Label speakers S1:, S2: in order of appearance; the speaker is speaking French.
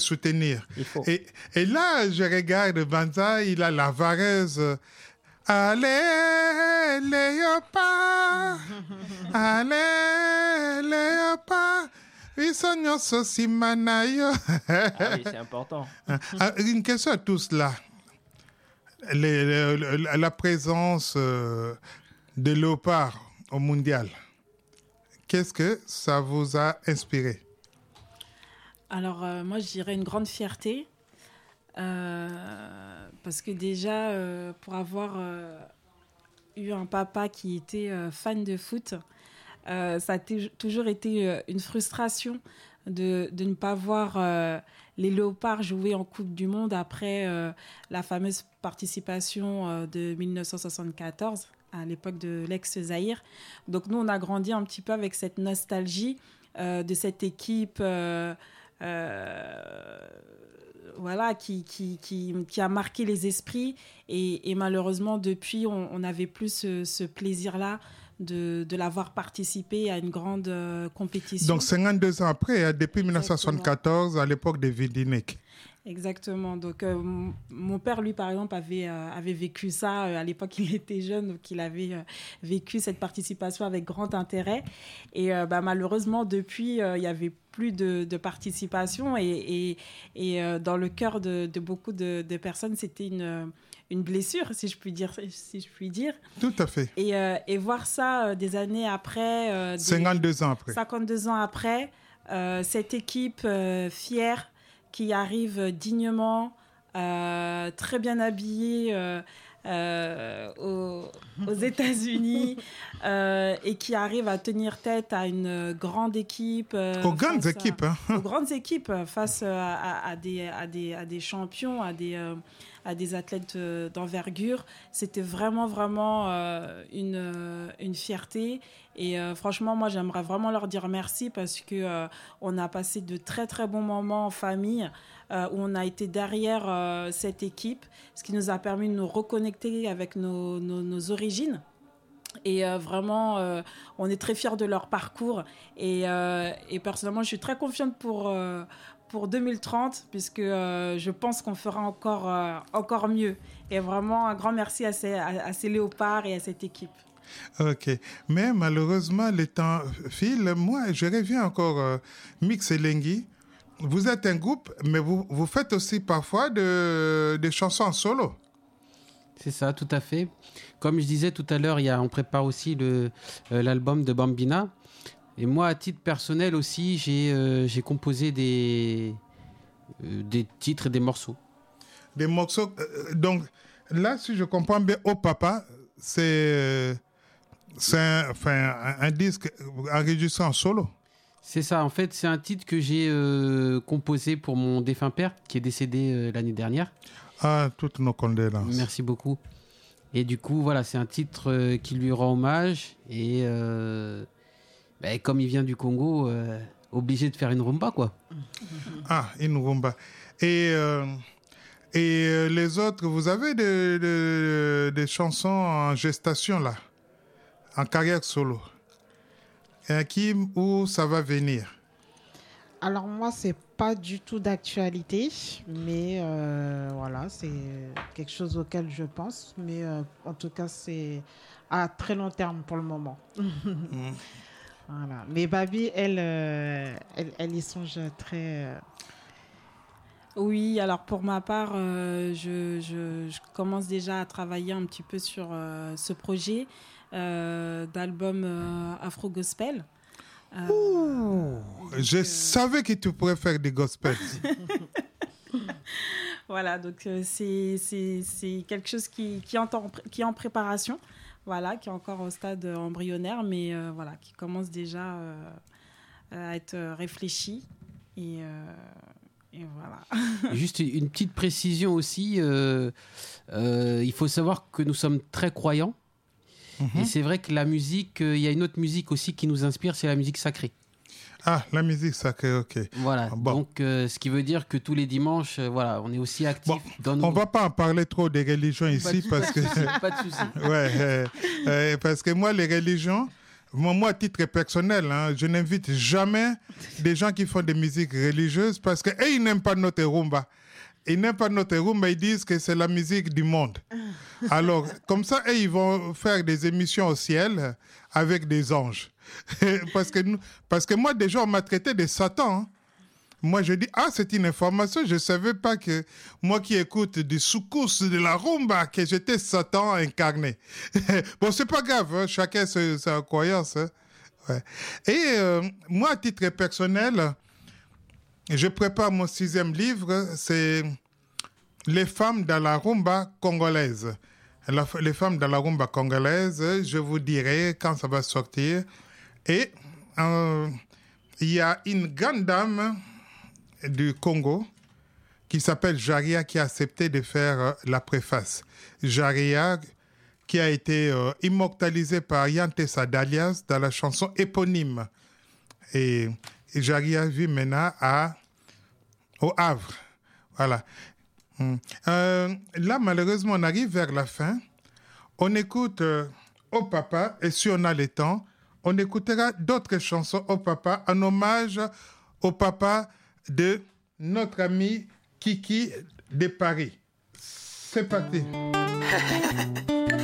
S1: soutenir.
S2: Il faut.
S1: Et là, je regarde Banza, il a la vareuse. Allez, léopard, allez, léopard, ils sont nyonso simanayo.
S2: Ah oui, c'est important.
S1: Une question à tous là. La présence de léopard au mondial, qu'est-ce que ça vous a inspiré?
S3: Alors, moi, je dirais une grande fierté. Parce que déjà, pour avoir eu un papa qui était fan de foot, ça a toujours été une frustration de ne pas voir les Léopards jouer en Coupe du Monde après la fameuse participation de 1974, à l'époque de l'ex-Zaïre. Donc nous, on a grandi un petit peu avec cette nostalgie de cette équipe voilà, qui a marqué les esprits. Et malheureusement, depuis, on n'avait plus ce plaisir-là de l'avoir participé à une grande compétition.
S1: Donc 52 ans après, depuis 1974, à l'époque de Vidinek.
S3: Exactement. Donc, mon père, lui, par exemple, avait vécu ça. À l'époque, il était jeune, donc il avait vécu cette participation avec grand intérêt. Et malheureusement, depuis, il n'y avait plus de participation. Et dans le cœur de beaucoup de personnes, c'était une blessure, si je puis dire.
S1: Tout à fait.
S3: Et voir ça des années après...
S1: 52 ans après.
S3: 52 ans après, cette équipe fière, qui arrive dignement, très bien habillée aux États-Unis et qui arrive à tenir tête à une grande équipe.
S1: Aux grandes équipes.
S3: Aux grandes équipes, face à des champions, à des athlètes d'envergure. C'était vraiment, vraiment une fierté. Et franchement, moi, j'aimerais vraiment leur dire merci parce qu'on a passé de très, très bons moments en famille où on a été derrière cette équipe, ce qui nous a permis de nous reconnecter avec nos origines. Et vraiment, on est très fiers de leur parcours. Et personnellement, je suis très confiante pour 2030, puisque je pense qu'on fera encore mieux. Et vraiment, un grand merci à ces léopards et à cette équipe.
S1: Ok, mais malheureusement, le temps file. Moi, je reviens encore, Mix Elengi. Vous êtes un groupe, mais vous faites aussi parfois des chansons en solo.
S4: C'est ça, tout à fait. Comme je disais tout à l'heure, on prépare aussi l'album de Bambina. Et moi, à titre personnel aussi, j'ai composé des titres et des morceaux.
S1: Des morceaux. Donc, là, si je comprends bien, Oh Papa, c'est un disque enregistré en solo.
S4: C'est ça, en fait, c'est un titre que j'ai composé pour mon défunt père qui est décédé l'année dernière.
S1: Ah, toutes nos condoléances.
S4: Merci beaucoup. Et du coup, voilà, c'est un titre qui lui rend hommage. Et comme il vient du Congo, obligé de faire une rumba, quoi.
S1: Ah, une rumba. Et les autres, vous avez des chansons en gestation, là, en carrière solo. Et où ça va venir?
S5: Alors moi, c'est pas du tout d'actualité, mais voilà, c'est quelque chose auquel je pense. Mais en tout cas, c'est à très long terme pour le moment. Voilà. Mais Babi, elle y songe très...
S3: Oui, alors pour ma part, je commence déjà à travailler un petit peu sur ce projet d'album Afro-Gospel.
S1: Je savais que tu pourrais faire des gospels.
S3: Voilà, donc c'est quelque chose qui est en préparation, voilà, qui est encore au stade embryonnaire, mais voilà, qui commence déjà à être réfléchi. Et voilà.
S4: Juste une petite précision aussi, il faut savoir que nous sommes très croyants. Et c'est vrai que la musique, il y a une autre musique aussi qui nous inspire, c'est la musique sacrée.
S1: Ah, la musique sacrée, ok.
S4: Voilà, bon. Donc ce qui veut dire que tous les dimanches, voilà, on est aussi actifs.
S1: Bon, on ne va pas en parler trop des religions ici parce que...
S4: Pas de souci.
S1: Ouais, parce que moi, les religions, Moi, à titre personnel, hein, je n'invite jamais des gens qui font des musiques religieuses parce qu'ils n'aiment pas notre rumba. Ils n'aiment pas notre rumba, ils disent que c'est la musique du monde. Alors, comme ça, ils vont faire des émissions au ciel avec des anges. parce que moi, déjà, on m'a traité de Satan. Hein. Moi, je dis, c'est une information. Je ne savais pas que moi qui écoute du soukous, de la rumba, que j'étais Satan incarné. Bon, c'est pas grave, hein, chacun sa croyance. Hein. Ouais. Et moi, à titre personnel, je prépare mon 6e livre, c'est Les femmes dans la rumba congolaise. Les femmes dans la rumba congolaise, je vous dirai quand ça va sortir. Et il y a une grande dame du Congo qui s'appelle Jaria qui a accepté de faire la préface. Jaria qui a été immortalisée par Yantessa Dalias dans la chanson éponyme. Et Jaria vit maintenant au Havre. Voilà. Là, malheureusement, on arrive vers la fin. On écoute Au Papa, et si on a le temps, on écoutera d'autres chansons au papa en hommage au papa de notre ami Kiki de Paris. C'est parti.